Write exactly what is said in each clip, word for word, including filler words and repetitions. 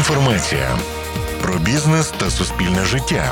інформація про бізнес та суспільне життя.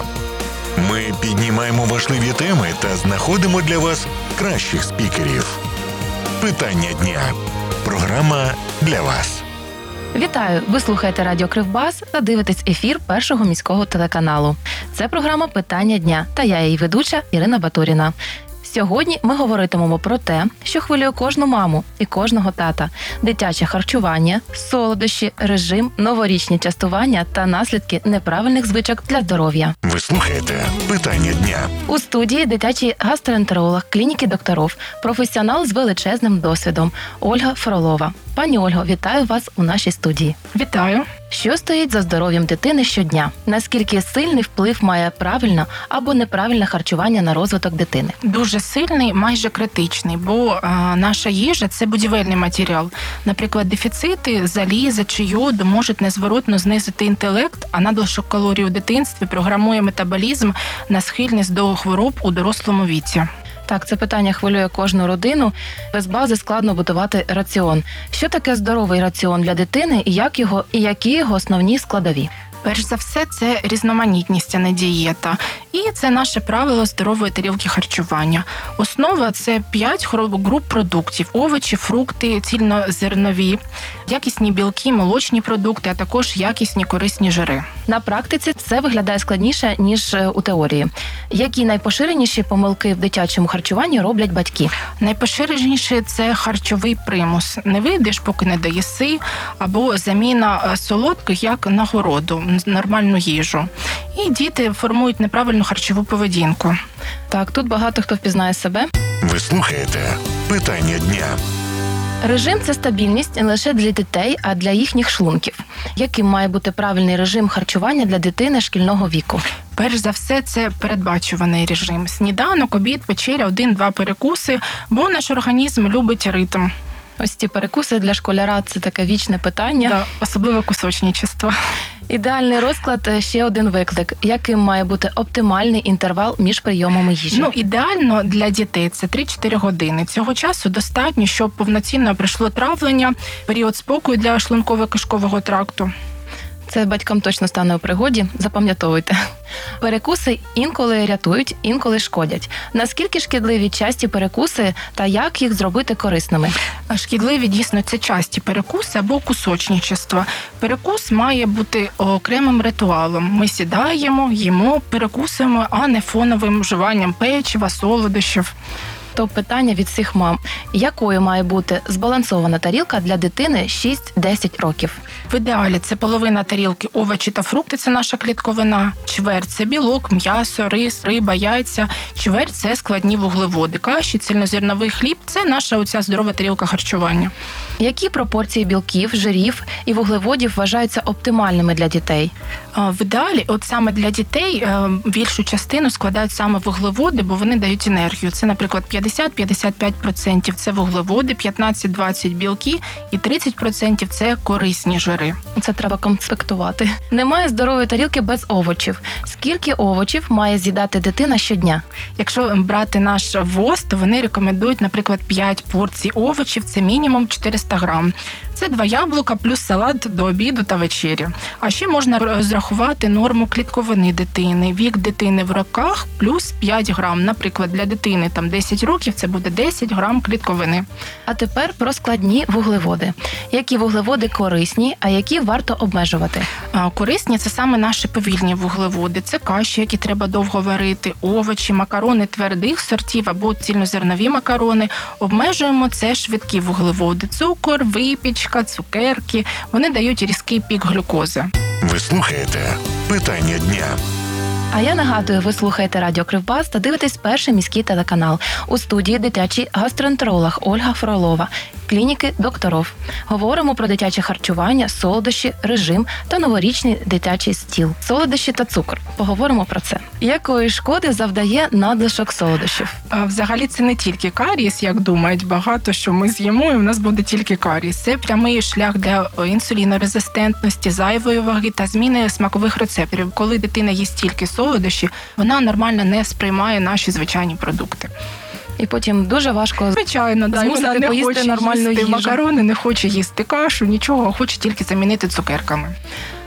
Ми піднімаємо важливі теми та знаходимо для вас кращих спікерів. Питання дня. Програма для вас. Вітаю! Ви слухаєте Радіо Кривбас та дивитесь ефір Першого міського телеканалу. Це програма «Питання дня» та я її ведуча Ірина Батуріна. Сьогодні ми говоритимемо про те, що хвилює кожну маму і кожного тата – дитяче харчування, солодощі, режим, новорічні частування та наслідки неправильних звичок для здоров'я. Ви слухаєте «Питання дня». У студії дитячий гастроентеролог клініки докторов, професіонал з величезним досвідом Ольга Фролова. Пані Ольго, вітаю вас у нашій студії. Вітаю. Що стоїть за здоров'ям дитини щодня? Наскільки сильний вплив має правильне або неправильне харчування на розвиток дитини? Дуже сильний, майже критичний, бо а, наша їжа – це будівельний матеріал. Наприклад, дефіцити заліза чи йоду можуть незворотно знизити інтелект, а надлишок калорій у дитинстві програмує метаболізм на схильність до хвороб у дорослому віці. Так, це питання хвилює кожну родину. Без бази складно будувати раціон. Що таке здоровий раціон для дитини і як його і які його основні складові? Перш за все, це різноманітність, а не дієта. І це наше правило здорової тарілки харчування. Основа – це п'ять груп продуктів – овочі, фрукти, цільнозернові, якісні білки, молочні продукти, а також якісні корисні жири. На практиці це виглядає складніше, ніж у теорії. Які найпоширеніші помилки в дитячому харчуванні роблять батьки? Найпоширеніше – це харчовий примус. Не вийдеш, поки не доїси, або заміна солодких як нагороду, нормальну їжу. І діти формують неправильну харчову поведінку. Так, тут багато хто впізнає себе. Ви слухаєте «Питання дня». Режим – це стабільність не лише для дітей, а для їхніх шлунків. Яким має бути правильний режим харчування для дитини шкільного віку? Перш за все, це передбачуваний режим. Сніданок, обід, вечеря, один-два перекуси, бо наш організм любить ритм. Ось ці перекуси для школяра – це таке вічне питання. Да, особливо кусочничество. Ідеальний розклад – ще один виклик. Яким має бути оптимальний інтервал між прийомами їжі? Ну, ідеально для дітей – це три-чотири години. Цього часу достатньо, щоб повноцінно пройшло травлення, період спокою для шлунково-кишкового тракту. Це батькам точно стане у пригоді, запам'ятовуйте. Перекуси інколи рятують, інколи шкодять. Наскільки шкідливі часті перекуси та як їх зробити корисними? Шкідливі, дійсно, це часті перекуси або кусочничество. Перекус має бути окремим ритуалом. Ми сідаємо, їмо, перекусуємо, а не фоновим вживанням печива, солодощів. То питання від всіх мам. Якою має бути збалансована тарілка для дитини шість-десять років? В ідеалі це половина тарілки овочі та фрукти – це наша клітковина. Чверть – це білок, м'ясо, рис, риба, яйця. Чверть – це складні вуглеводи. Каші, цільнозерновий хліб – це наша оця здорова тарілка харчування. Які пропорції білків, жирів і вуглеводів вважаються оптимальними для дітей? В ідеалі, от саме для дітей, більшу частину складають саме вуглеводи, бо вони дають енергію. Це, наприклад, п'ятдесят-п'ятдесят п'ять відсотків це вуглеводи, п'ятнадцять-двадцять відсотків білки і тридцять відсотків це корисні жири. Це треба конспектувати. Немає здорової тарілки без овочів. Скільки овочів має з'їдати дитина щодня? Якщо брати наш ВОЗ, то вони рекомендують, наприклад, п'ять порцій овочів, це мінімум чотириста грам. Це два яблука плюс салат до обіду та вечері. А ще можна розрахувати норму клітковини дитини. Вік дитини в роках плюс п'ять грам. Наприклад, для дитини там десять років це буде десять грам клітковини. А тепер про складні вуглеводи. Які вуглеводи корисні, а які варто обмежувати? А, корисні – це саме наші повільні вуглеводи. Це каші, які треба довго варити, овочі, макарони твердих сортів або цільнозернові макарони. Обмежуємо – це швидкі вуглеводи. Цукор, випічка, цукерки. Вони дають різкий пік глюкози. Ви слухаєте «Питання дня». А я нагадую, ви слухаєте Радіо Кривбас та дивитесь Перший міський телеканал. У студії дитячий гастроентеролог Ольга Фролова, клініки докторов. Говоримо про дитяче харчування, солодощі, режим та новорічний дитячий стіл. Солодощі та цукор. Поговоримо про це. Якої шкоди завдає надлишок солодощів? А взагалі це не тільки карієс, як думають багато, що ми з'їмо і в нас буде тільки карієс. Це прямий шлях для інсулінорезистентності, зайвої ваги та зміни смакових рецепторів. Коли дитина їсть тільки солодощі, вона нормально не сприймає наші звичайні продукти. І потім дуже важко Звичайно, да, змусити вона не поїсти хоче нормальну їсти їжу. макарони, не хоче їсти кашу, нічого, хоче тільки замінити цукерками.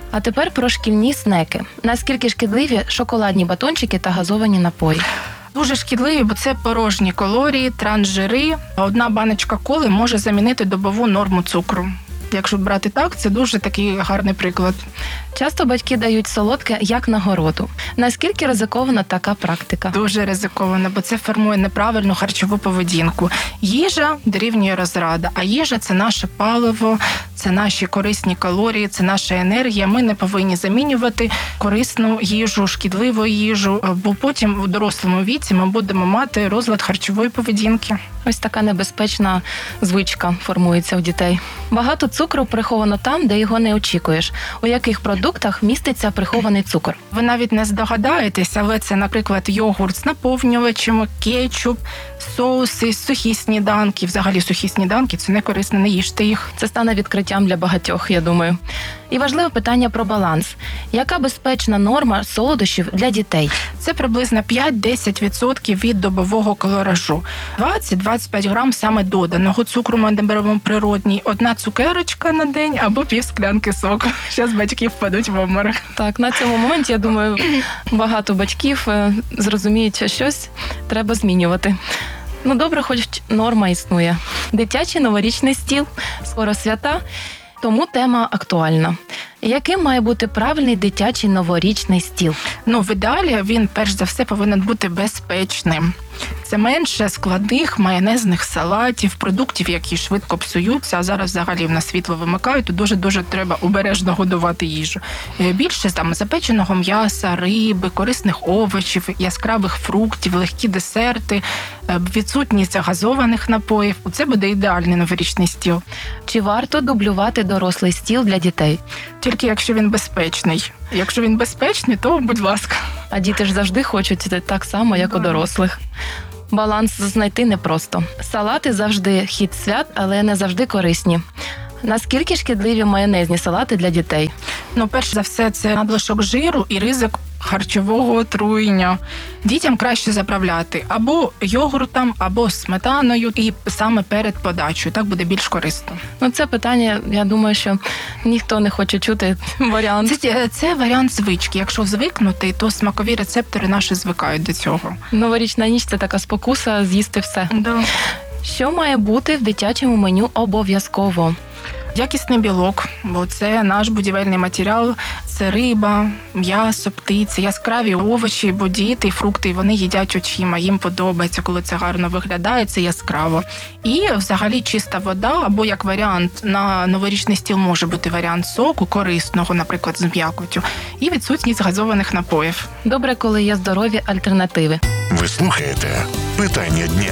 А тепер про шкільні снеки. Наскільки шкідливі шоколадні батончики та газовані напої? Дуже шкідливі, бо це порожні калорії, трансжири. Одна баночка коли може замінити добову норму цукру. Якщо брати так, це дуже такий гарний приклад. Часто батьки дають солодке як нагороду. Наскільки ризикована така практика? Дуже ризиковано, бо це формує неправильну харчову поведінку. Їжа дорівнює розрада, а їжа – це наше паливо, це наші корисні калорії, це наша енергія. Ми не повинні замінювати корисну їжу, шкідливу їжу, бо потім у дорослому віці ми будемо мати розлад харчової поведінки. Ось така небезпечна звичка формується у дітей. Багато цукру приховано там, де його не очікуєш. У яких продуктах міститься прихований цукор? Ви навіть не здогадаєтесь, але це, наприклад, йогурт з наповнювачами, кетчуп, соуси, сухі сніданки. Взагалі сухі сніданки – це не корисно, не їжте їх. Це стане відкриттям для багатьох, я думаю. І важливе питання про баланс. Яка безпечна норма солодощів для дітей? Це приблизно п'ять-десять відсотків від добового калоражу. двадцять-двадцять п'ять грам саме доданого цукру ми беремо природній. Одна цукерочка на день або пів склянки соку. Зараз батьки впадуть в обморок. Так, на цьому моменті, я думаю, багато батьків е, зрозуміють, що щось треба змінювати. Ну, добре, хоч норма існує. Дитячий новорічний стіл. Скоро свята, тому тема актуальна. Яким має бути правильний дитячий новорічний стіл? Ну, в ідеалі він, перш за все, повинен бути безпечним. Це менше складних майонезних салатів, продуктів, які швидко псуються, а зараз взагалі в нас світло вимикають, то дуже-дуже треба обережно годувати їжу. Більше там запеченого м'яса, риби, корисних овочів, яскравих фруктів, легкі десерти, відсутність газованих напоїв. Це буде ідеальний новорічний стіл. Чи варто дублювати дорослий стіл для дітей? Тільки якщо він безпечний. Якщо він безпечний, то будь ласка. А діти ж завжди хочуть так само, як у дорослих. Баланс знайти непросто. Салати завжди хід свят, але не завжди корисні. Наскільки шкідливі майонезні салати для дітей? Ну, перш за все, це надлишок жиру і ризик харчового отруєння. Дітям краще заправляти або йогуртом, або сметаною, і саме перед подачею. Так буде більш корисно. Ну, це питання, я думаю, що ніхто не хоче чути варіант. Це, це варіант звички. Якщо звикнути, то смакові рецептори наші звикають до цього. Новорічна ніч – це така спокуса з'їсти все. Да. Що має бути в дитячому меню обов'язково? Якісний білок, бо це наш будівельний матеріал, це риба, м'ясо, птиця, яскраві овочі, бо діти, фрукти, вони їдять очима, їм подобається, коли це гарно виглядає, це яскраво. І взагалі чиста вода, або як варіант на новорічний стіл може бути варіант соку, корисного, наприклад, з м'якотю, і відсутність газованих напоїв. Добре, коли є здорові альтернативи. Ви слухаєте «Питання дня».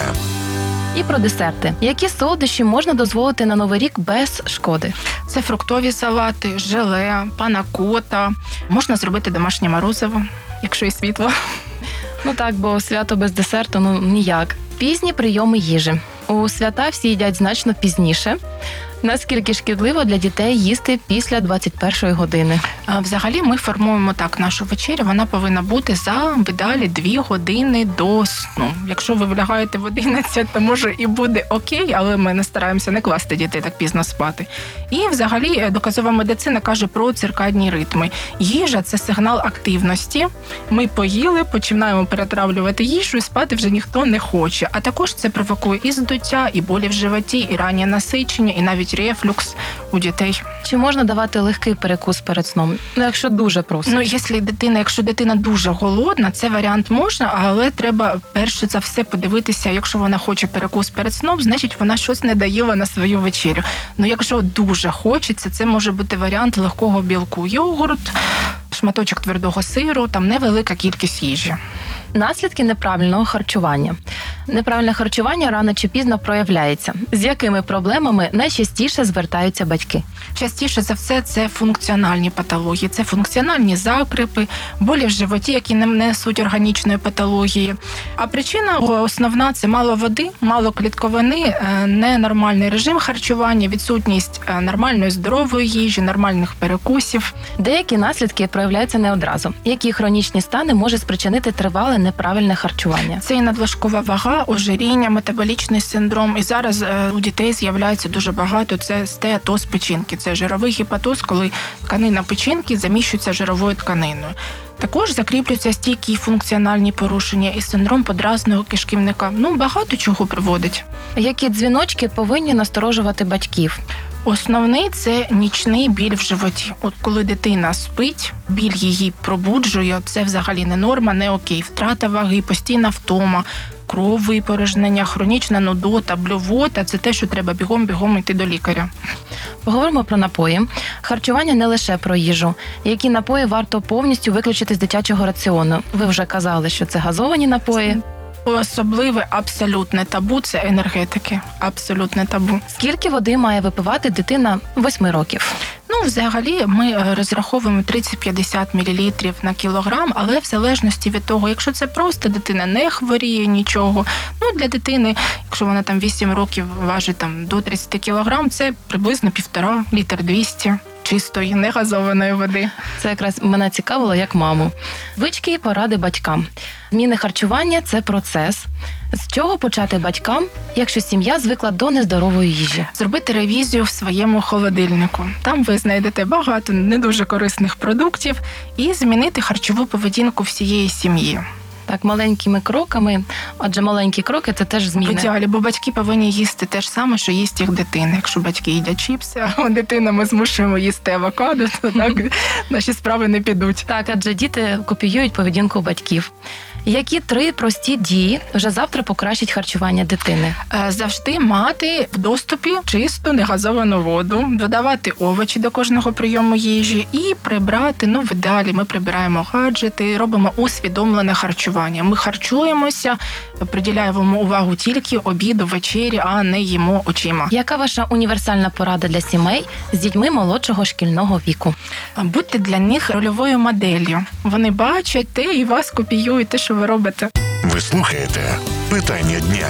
І про десерти. Які солодощі можна дозволити на Новий рік без шкоди? Це фруктові салати, желе, панакота. Можна зробити домашнє морозиво, якщо є світло. Ну так, бо свято без десерту, ну ніяк. Пізні прийоми їжі. У свята всі їдять значно пізніше. Наскільки шкідливо для дітей їсти після двадцять першої години? А взагалі ми формуємо так нашу вечерю. Вона повинна бути за, в ідеалі, дві години до сну. Якщо ви влягаєте в одинадцять, то може і буде окей, але ми не стараємося не класти дітей так пізно спати. І взагалі доказова медицина каже про циркадні ритми. Їжа – це сигнал активності. Ми поїли, починаємо перетравлювати їжу і спати вже ніхто не хоче. А також це провокує і здуття, і болі в животі, і раннє насичення, і навіть рефлюкс у дітей. Чи можна давати легкий перекус перед сном? Ну, якщо дуже просто. Ну, якщо дитина, якщо дитина дуже голодна, це варіант можна, але треба перше за все подивитися, якщо вона хоче перекус перед сном, значить вона щось не доїла на свою вечерю. Ну, якщо дуже хочеться, це може бути варіант легкого білку. Йогурт, шматочок твердого сиру, там невелика кількість їжі. Наслідки неправильного харчування. Неправильне харчування рано чи пізно проявляється. З якими проблемами найчастіше звертаються батьки? Частіше за все це функціональні патології. Це функціональні закрипи, болі в животі, які не несуть органічної патології. А причина основна – це мало води, мало клітковини, ненормальний режим харчування, відсутність нормальної здорової їжі, нормальних перекусів. Деякі наслідки проявляються не одразу. Які хронічні стани може спричинити тривале неправильне харчування? Це і надлишкова вага, кислота, ожиріння, метаболічний синдром. І зараз е, у дітей з'являється дуже багато, це стеатоз печінки. Це жировий гепатоз, коли тканина печінки заміщується жировою тканиною. Також закріплюються стійкі функціональні порушення і синдром подразного кишківника. Ну, багато чого приводить. Які дзвіночки повинні насторожувати батьків? Основний – це нічний біль в животі. От коли дитина спить, біль її пробуджує, це взагалі не норма, не окей. Втрата ваги, постійна втома, кров випорожнення, хронічна нудота, блювота – це те, що треба бігом-бігом йти до лікаря. Поговоримо про напої. Харчування не лише про їжу. Які напої варто повністю виключити з дитячого раціону? Ви вже казали, що це газовані напої. Особливе абсолютне табу – це енергетики. Абсолютне табу. Скільки води має випивати дитина восьми років? Ну, взагалі, ми розраховуємо тридцять-п'ятдесят мілілітрів на кілограм, але в залежності від того, якщо це просто дитина не хворіє нічого, ну, для дитини, якщо вона там вісім років важить там до тридцять кілограм, це приблизно півтора літр двісті чистої, негазованої води. Це якраз мене цікавило як маму. Звички і поради батькам. Зміни харчування – це процес. З чого почати батькам, якщо сім'я звикла до нездорової їжі? Зробити ревізію в своєму холодильнику. Там ви знайдете багато не дуже корисних продуктів і змінити харчову поведінку всієї сім'ї. Так, маленькими кроками, адже маленькі кроки – це теж зміни. В ідеалі, бо батьки повинні їсти те ж саме, що їсть їх дитина. Якщо батьки їдять чіпси, а дитина ми змушуємо їсти авокадо, то так наші справи не підуть. Так, адже діти копіюють поведінку батьків. Які три прості дії вже завтра покращать харчування дитини? Завжди мати в доступі чисту, негазовану воду, додавати овочі до кожного прийому їжі і прибрати, ну, в ідеалі ми прибираємо гаджети, робимо усвідомлене харчування. Ми харчуємося, приділяємо увагу тільки обіду, вечері, а не їмо очима. Яка ваша універсальна порада для сімей з дітьми молодшого шкільного віку? Будьте для них рольовою моделлю. Вони бачать те і вас копіюють, те, що ви робите. Ви слухаєте «Питання дня».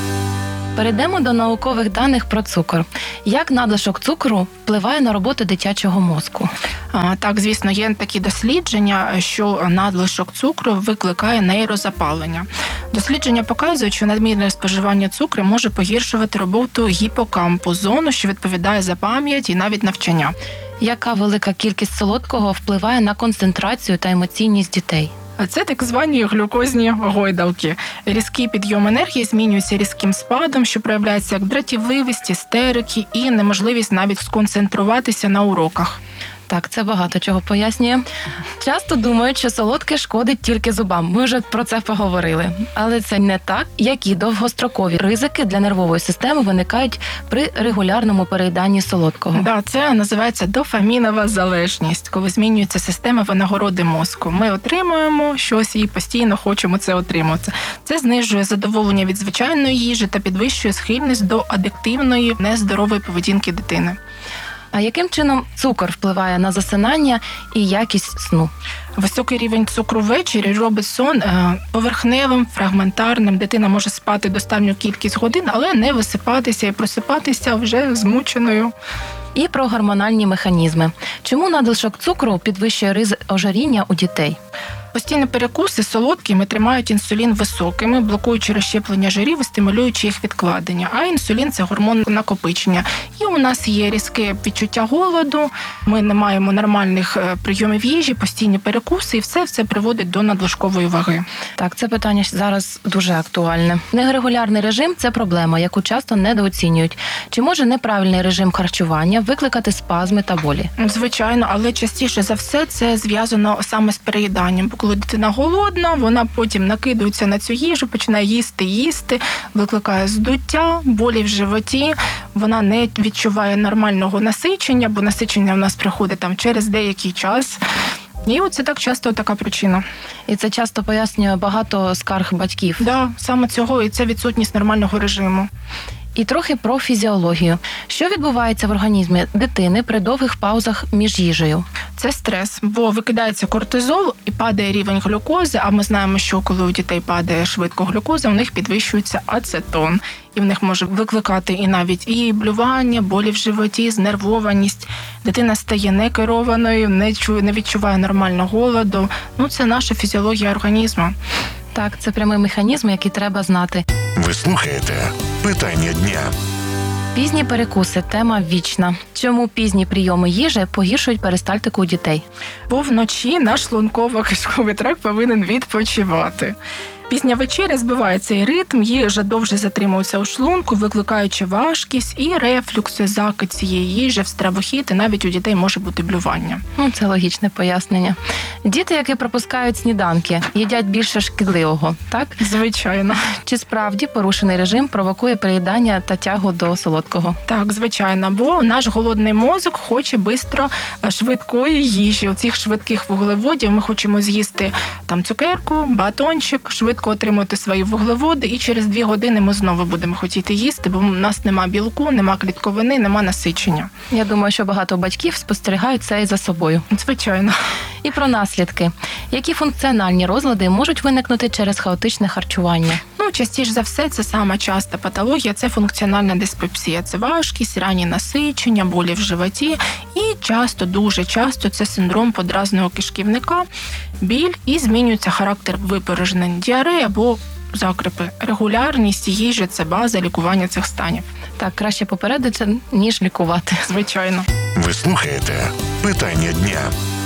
Перейдемо до наукових даних про цукор. Як надлишок цукру впливає на роботу дитячого мозку? А, так, звісно, є такі дослідження, що надлишок цукру викликає нейрозапалення. Дослідження показують, що надмірне споживання цукру може погіршувати роботу гіпокампу, зону, що відповідає за пам'ять і навіть навчання. Яка велика кількість солодкого впливає на концентрацію та емоційність дітей? Це так звані глюкозні гойдалки. Різкий підйом енергії змінюється різким спадом, що проявляється як дратівливість, істерики і неможливість навіть сконцентруватися на уроках. Так, це багато чого пояснює. Часто думають, що солодке шкодить тільки зубам. Ми вже про це поговорили. Але це не так. Які довгострокові ризики для нервової системи виникають при регулярному переїданні солодкого? Да, це називається дофамінова залежність, коли змінюється система винагороди мозку. Ми отримуємо щось і постійно хочемо це отримати. Це знижує задоволення від звичайної їжі та підвищує схильність до адиктивної, нездорової поведінки дитини. А яким чином цукор впливає на засинання і якість сну? Високий рівень цукру ввечері робить сон поверхневим, фрагментарним. Дитина може спати достатню кількість годин, але не висипатися і просипатися вже змученою. І про гормональні механізми. Чому надлишок цукру підвищує ризик ожиріння у дітей? Постійні перекуси солодкими тримають інсулін високими, блокуючи розщеплення жирів і стимулюючи їх відкладення. А інсулін – це гормон накопичення. І у нас є різке відчуття голоду, ми не маємо нормальних прийомів їжі, постійні перекуси, і все це приводить до надлишкової ваги. Так, це питання зараз дуже актуальне. Нерегулярний режим – це проблема, яку часто недооцінюють. Чи може неправильний режим харчування викликати спазми та болі? Звичайно, але частіше за все це зв'язано саме з переїданням. Коли дитина голодна, вона потім накидується на цю їжу, починає їсти, їсти, викликає здуття, болі в животі, вона не відчуває нормального насичення, бо насичення у нас приходить там через деякий час. І оце так часто така причина. І це часто пояснює багато скарг батьків. Так, да, саме цього, і це відсутність нормального режиму. І трохи про фізіологію. Що відбувається в організмі дитини при довгих паузах між їжею? Це стрес, бо викидається кортизол і падає рівень глюкози, а ми знаємо, що коли у дітей падає швидко глюкоза, у них підвищується ацетон. І в них може викликати і навіть і блювання, болі в животі, знервованість. Дитина стає некерованою, не чує, не відчуває нормального голоду. Ну, це наша фізіологія організму. Так, це прямий механізм, який треба знати. Ви слухаєте питання дня. Пізні перекуси – тема вічна. Чому пізні прийоми їжі погіршують перистальтику у дітей? Бо вночі наш шлунково-кишковий тракт повинен відпочивати. Пізня вечеря збиває цей ритм, їжа довше затримується у шлунку, викликаючи важкість і рефлюкси, закид цієї їжі в стравохід, і навіть у дітей може бути блювання. Ну, це логічне пояснення. Діти, які пропускають сніданки, їдять більше шкідливого, так? Звичайно. Чи справді порушений режим провокує переїдання та тягу до солодкого? Так, звичайно, бо наш голодний мозок хоче бистро швидкої їжі. Оцих швидких вуглеводів ми хочемо з'їсти там цукерку, батончик, швидко отримати свої вуглеводи, і через дві години ми знову будемо хотіти їсти, бо у нас нема білку, нема клітковини, нема насичення. Я думаю, що багато батьків спостерігають це і за собою. Звичайно. І про наслідки. Які функціональні розлади можуть виникнути через хаотичне харчування? Ну, частіше за все, це сама часта патологія, це функціональна диспепсія. Це важкість, ранні насичення, болі в животі. І часто, дуже часто, це синдром подразного кишківника, біль і змінюється характер випорожнень, діарея або закрепи. Регулярність їжі – це база лікування цих станів. Так, краще попередити, ніж лікувати. Звичайно. Ви слухаєте питання дня.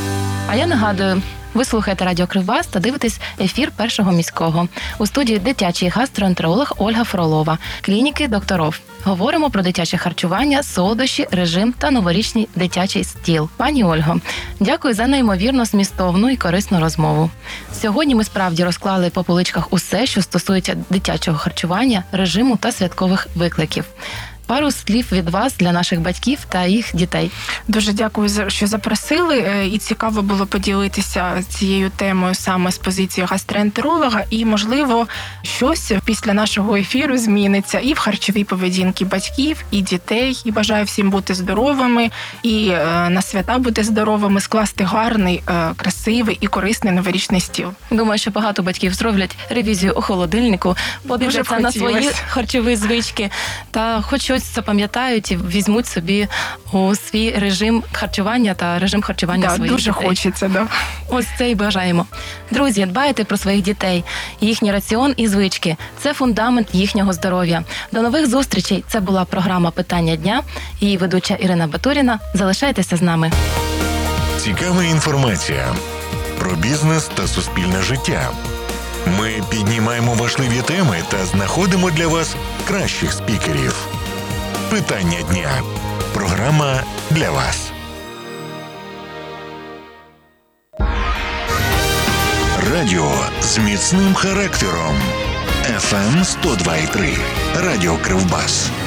А я нагадую, ви слухаєте Радіо Кривбас та дивитесь ефір Першого міського. У студії дитячий гастроентеролог Ольга Фролова, клініки докторов. Говоримо про дитяче харчування, солодощі, режим та новорічний дитячий стіл. Пані Ольго, дякую за неймовірно змістовну і корисну розмову. Сьогодні ми справді розклали по поличках усе, що стосується дитячого харчування, режиму та святкових викликів. Пару слів від вас для наших батьків та їх дітей. Дуже дякую, що запросили. І цікаво було поділитися цією темою саме з позиції гастроентеролога. І, можливо, щось після нашого ефіру зміниться і в харчовій поведінці батьків, і дітей. І бажаю всім бути здоровими, і на свята бути здоровими, скласти гарний, красивий і корисний новорічний стіл. Думаю, що багато батьків зроблять ревізію у холодильнику, подивляться на свої харчові звички та хоч щось запам'ятають і візьмуть собі у свій режим харчування та режим харчування да, своїх дуже дітей. хочеться, да. Ось це і бажаємо. Друзі, дбайте про своїх дітей. Їхній раціон і звички – це фундамент їхнього здоров'я. До нових зустрічей. Це була програма «Питання дня». Її ведуча Ірина Батуріна. Залишайтеся з нами. Цікава інформація про бізнес та суспільне життя. Ми піднімаємо важливі теми та знаходимо для вас кращих спікерів. Питання дня. Програма для вас. Радіо з міцним характером. еф ем сто два і три. Радіо Кривбас.